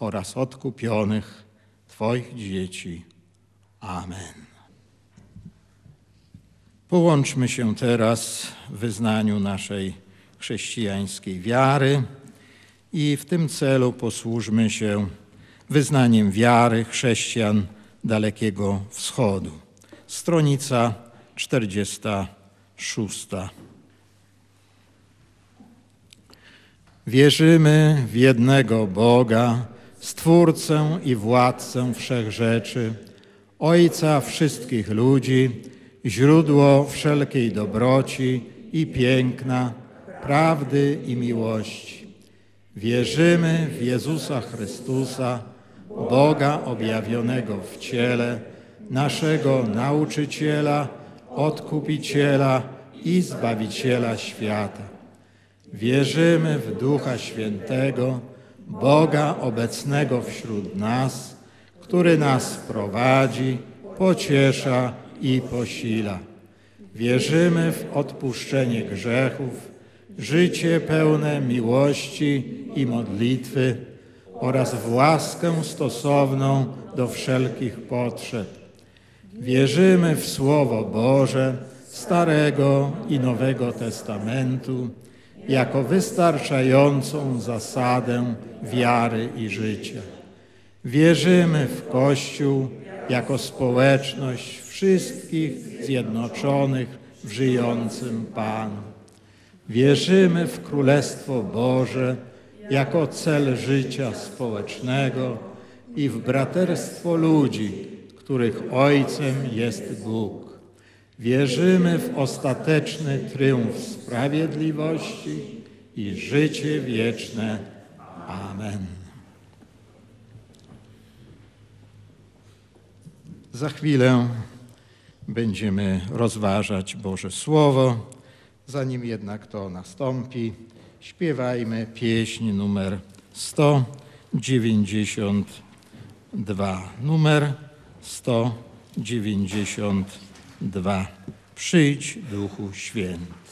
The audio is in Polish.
oraz odkupionych Twoich dzieci. Amen. Połączmy się teraz w wyznaniu naszej chrześcijańskiej wiary i w tym celu posłużmy się wyznaniem wiary chrześcijan Dalekiego Wschodu. Stronica 46. Wierzymy w jednego Boga, Stwórcę i Władcę wszechrzeczy, Ojca wszystkich ludzi, źródło wszelkiej dobroci i piękna, prawdy i miłości. Wierzymy w Jezusa Chrystusa, Boga objawionego w ciele, naszego Nauczyciela, Odkupiciela i Zbawiciela świata. Wierzymy w Ducha Świętego, Boga obecnego wśród nas, który nas prowadzi, pociesza i posila. Wierzymy w odpuszczenie grzechów, życie pełne miłości i modlitwy oraz w łaskę stosowną do wszelkich potrzeb. Wierzymy w Słowo Boże Starego i Nowego Testamentu jako wystarczającą zasadę wiary i życia. Wierzymy w Kościół jako społeczność wszystkich zjednoczonych w żyjącym Panu. Wierzymy w Królestwo Boże jako cel życia społecznego i w braterstwo ludzi, których Ojcem jest Bóg. Wierzymy w ostateczny triumf sprawiedliwości i życie wieczne. Amen. Za chwilę będziemy rozważać Boże Słowo. Zanim jednak to nastąpi, śpiewajmy pieśń numer 192. Numer 192. Przyjdź, Duchu Święty.